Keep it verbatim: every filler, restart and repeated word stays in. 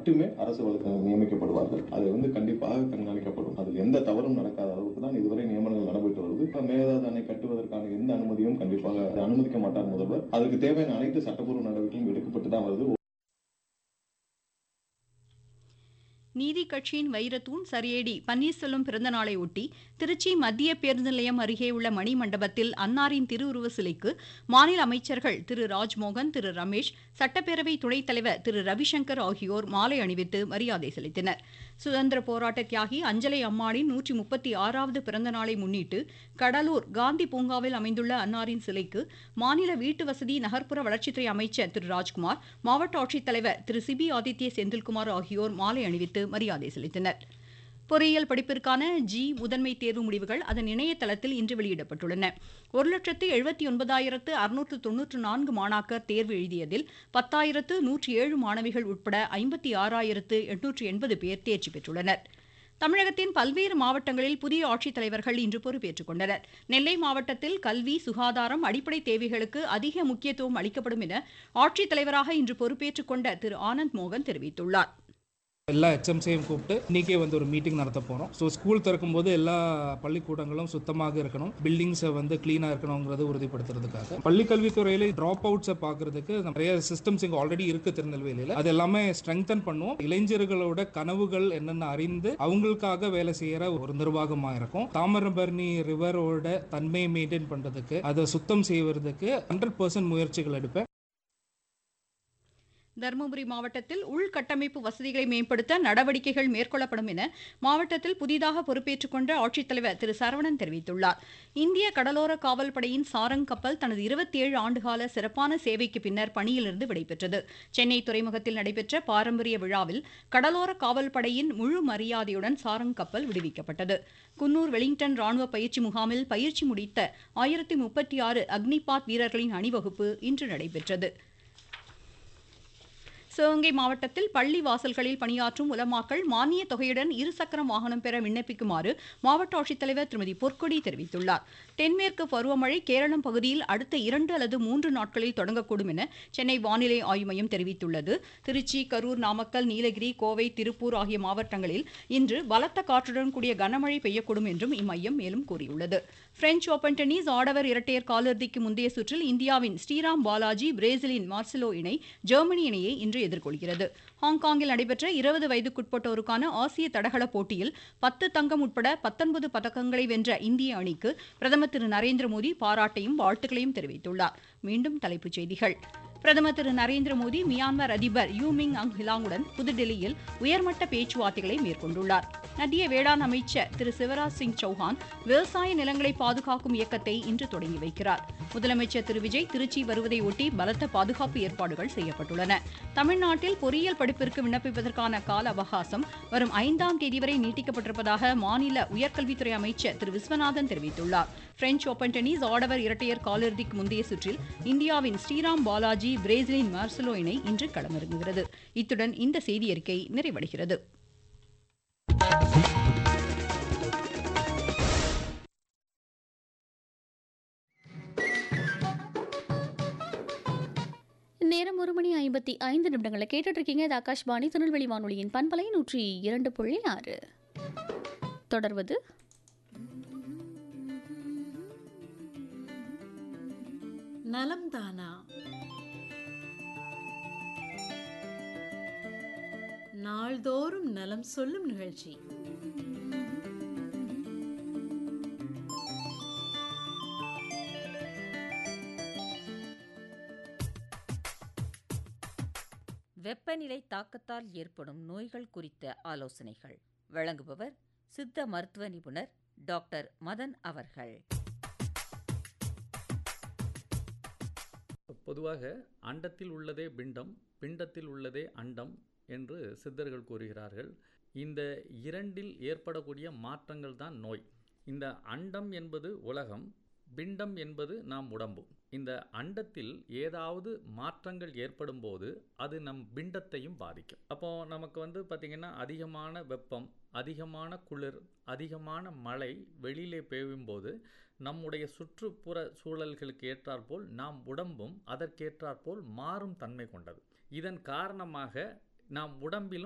மட்டுமே அரசு வழக்கறிஞர் நியமிக்கப்படுவார்கள். அது வந்து கண்டிப்பாக கண்காணிக்கப்படும். அதில் எந்த தவறும் நடக்காத அளவுக்கு தான் இதுவரை நியமனங்கள் நடைபெற்று வருது. இப்ப மேகதாது அணை கட்டுவதற்கான எந்த அனுமதியும் கண்டிப்பாக அனுமதிக்க மாட்டார் முதல்வர். அதுக்கு தேவையான அனைத்து சட்டப்பூர்வ நடவடிக்கையும் எடுக்கப்பட்டு தான் வருது. நீதி கட்சியின் வைரத்தூண் சரியேடி பன்னீர்செல்வம் பிறந்த நாளை ஒட்டி திருச்சி மத்திய பேருந்து நிலையம் அருகே உள்ள மணிமண்டபத்தில் அன்னாரின் திருவுருவ சிலைக்கு மாநில அமைச்சர்கள் திரு ராஜ்மோகன், திரு ரமேஷ், சட்டப்பேரவை துணைத் தலைவர் திரு ரவிசங்கர் ஆகியோர் மாலை அணிவித்து மரியாதை செலுத்தினர். சுதந்திர போராட்ட தியாகி அஞ்சலை அம்மாளின் நூற்றி முப்பத்தி ஆறாவது பிறந்த நாளை முன்னிட்டு கடலூர் காந்தி பூங்காவில் அமைந்துள்ள அன்னாரின் சிலைக்கு மாநில வீட்டு வசதி நகர்ப்புற வளர்ச்சித்துறை அமைச்சர் திரு ராஜ்குமார், மாவட்ட ஆட்சித்தலைவர் திரு சிபி ஆதித்ய செந்தில்குமார் ஆகியோர் மாலை அணிவித்து மரியாதை செலுத்தினர். பொறியியல் படிப்பிற்கான ஜி முதன்மை தேர்வு முடிவுகள் அதன் இணையதளத்தில் இன்று வெளியிடப்பட்டுள்ளன. ஒரு லட்சத்து எழுபத்தி ஒன்பதாயிரத்து அறுநூற்று தொன்னூற்று நான்கு மாணாக்கர் தேர்வு எழுதியதில் பத்தாயிரத்து நூற்றி ஏழு மாணவிகள் உட்பட ஐம்பத்தி ஆறாயிரத்து எண்ணூற்று எண்பது பேர் தேர்ச்சி பெற்றுள்ளனர். தமிழகத்தின் பல்வேறு மாவட்டங்களில் புதிய ஆட்சித்தலைவர்கள் இன்று பொறுப்பேற்றுக் கொண்டனர். நெல்லை மாவட்டத்தில் கல்வி, சுகாதாரம், அடிப்படை தேவைகளுக்கு அதிக முக்கியத்துவம் அளிக்கப்படும் என ஆட்சித்தலைவராக இன்று பொறுப்பேற்றுக் கொண்ட திரு ஆனந்த் மோகன் தெரிவித்துள்ளார். எல்லா ஹெச்எம்சியும் கூப்பிட்டு இன்றைக்கே வந்து ஒரு மீட்டிங் நடத்த போகிறோம். ஸோ ஸ்கூல் திறக்கும் போது எல்லா பள்ளிக்கூடங்களும் சுத்தமாக இருக்கணும், பில்டிங்ஸை வந்து க்ளீனாக இருக்கணுங்கிறது உறுதிப்படுத்துறதுக்காக பள்ளிக்கல்வித்துறையில் ட்ராப் அவுட்ஸை பார்க்கறதுக்கு நிறைய சிஸ்டம்ஸ் இங்கே ஆல்ரெடி இருக்குது திருநெல்வேலியில். அது எல்லாமே ஸ்ட்ரெங்தன் பண்ணுவோம். இளைஞர்களோட கனவுகள் என்னென்ன அறிந்து அவங்களுக்காக வேலை செய்கிற ஒரு நிர்வாகமாக இருக்கும். தாமிரபரணி ரிவரோட தன்மையை மெயின்டைன் பண்ணுறதுக்கு, அதை சுத்தம் செய்வதற்கு ஹண்ட்ரட் பர்சன்ட் முயற்சிகள் எடுப்பேன். தருமபுரி மாவட்டத்தில் உள்கட்டமைப்பு வசதிகளை மேம்படுத்த நடவடிக்கைகள் மேற்கொள்ளப்படும் என மாவட்டத்தில் புதிதாக பொறுப்பேற்றுக் கொண்ட ஆட்சித்தலைவர் திரு சரவணன் தெரிவித்துள்ளார். இந்திய கடலோர காவல் படையின் சாரங் கப்பல் தனது இருபத்தி ஏழு ஆண்டுகால சிறப்பான சேவைக்கு பின்னர் பணியிலிருந்து விடைபெற்றது. சென்னை துறைமுகத்தில் நடைபெற்ற பாரம்பரிய விழாவில் கடலோர காவல் படையின் முழு மரியாதையுடன் சாரங் கப்பல் விடுவிக்கப்பட்டது. குன்னூர் வெலிங்டன் ராணுவ பயிற்சி முகாமில் பயிற்சி முடித்த ஆயிரத்தி முப்பத்தி ஆறு அக்னிபாத் வீரர்களின் அணிவகுப்பு இன்று நடைபெற்றது. சிவகங்கை மாவட்டத்தில் பள்ளி வாசல்களில் பணியாற்றும் உலமாக்கள் மானிய தொகையுடன் இருசக்கர வாகனம் பெற விண்ணப்பிக்குமாறு மாவட்ட ஆட்சித்தலைவர் திருமதி பொற்கொடி தெரிவித்துள்ளார். தென்மேற்கு பருவமழை கேரளம் பகுதியில் அடுத்த இரண்டு அல்லது மூன்று நாட்களில் தொடங்கக்கூடும் என சென்னை வானிலை ஆய்வு மையம் தெரிவித்துள்ளது. திருச்சி, கரூர், நாமக்கல், நீலகிரி, கோவை, திருப்பூர் ஆகிய மாவட்டங்களில் இன்று பலத்த காற்றுடன் கூடிய கனமழை பெய்யக்கூடும் என்றும் இம்மையம் மேலும் கூறியுள்ளது. பிரெஞ்ச் ஓபன் டென்னிஸ் ஆடவர் இரட்டையர் காலிறுதிக்கு முந்தைய சுற்றில் இந்தியாவின் ஸ்ரீராம் பாலாஜி பிரேசிலின் மார்செலோ இணை ஜெர்மனி இணையை இன்று எதிர்கொள்கிறது. ஹாங்காங்கில் நடைபெற்ற இருபது வயதுக்குட்பட்டோருக்கான ஆசிய தடகள போட்டியில் பத்து தங்கம் உட்பட பத்தொன்பது பதக்கங்களை வென்ற இந்திய அணிக்கு பிரதமர் திரு நரேந்திர மோடி பாராட்டையும் வாழ்த்துக்களையும் தெரிவித்துள்ளார். மீண்டும் தலைப்புச் செய்திகள். பிரதமர் திரு நரேந்திர மோடி மியான்மர் அதிபர் யூ மிங் அங் ஹிலாங்குடன் புதுதில்லியில் உயர்மட்ட பேச்சுவார்த்தைகளை மேற்கொண்டுள்ளார். மத்திய வேளாண் அமைச்சர் திரு சிவராஜ் சிங் சௌஹான் விவசாய நிலங்களை பாதுகாக்கும் இயக்கத்தை இன்று தொடங்கி வைக்கிறார். முதலமைச்சர் திரு விஜய் திருச்சி வருவதை ஒட்டி பலத்த பாதுகாப்பு ஏற்பாடுகள் செய்யப்பட்டுள்ளன. தமிழ்நாட்டில் பொறியியல் படிப்பிற்கு விண்ணப்பிப்பதற்கான கால அவகாசம் வரும் ஐந்தாம் தேதி வரை நீட்டிக்கப்பட்டிருப்பதாக மாநில உயர்கல்வித்துறை அமைச்சர் திரு விஸ்வநாதன் தெரிவித்துள்ளார். பிரெஞ்ச் ஓபன் டென்னிஸ் ஆடவர் இரட்டையர் காலிறுதிக்கு முந்தைய சுற்றில் இந்தியாவின் ஸ்ரீராம் பாலாஜி பிரேசிலின் மார்செலோ இணை இன்று களமிறங்குகிறது. இத்துடன் இந்த செய்தியறிக்கை நிறைவடைகிறது. நேரம் ஒரு மணி ஐம்பத்தி ஐந்து நிமிடங்களை கேட்டுட்டு இருக்கீங்க. இது ஆகாஷ்வாணி திருநெல்வேலி வானொலியின் பண்பலை நூற்றி இரண்டு புள்ளி ஆறு. தொடர்வது நலம்தானா. நாள்தோறும் நலம் சொல்லும் நிகழ்ச்சி. வெப்பநிலை தாக்கத்தால் ஏற்படும் நோய்கள் குறித்த ஆலோசனைகள் வழங்குபவர் சித்த மருத்துவ நிபுணர் டாக்டர் மதன் அவர்கள். பொதுவாக அண்டத்தில் உள்ளதே பிண்டம், பிண்டத்தில் உள்ளதே அண்டம் என்று சித்தர்கள் கூறுகிறார்கள். இந்த இரண்டில் ஏற்படக்கூடிய மாற்றங்கள் தான் நோய். இந்த அண்டம் என்பது உலகம், பிண்டம் என்பது நாம் உடம்பு. இந்த அண்டத்தில் ஏதாவது மாற்றங்கள் ஏற்படும் போது அது நம் பிண்டத்தையும் பாதிக்கும். அப்போ நமக்கு வந்து பார்த்திங்கன்னா அதிகமான வெப்பம், அதிகமான குளிர், அதிகமான மழை வெளியிலே பெய்யும் போது நம்முடைய சுற்றுப்புற சூழல்களுக்கு ஏற்றாற்போல் நாம் உடம்பும் அதற்கேற்றாற்போல் மாறும் தன்மை கொண்டது. இதன் காரணமாக நாம் உடம்பிலும்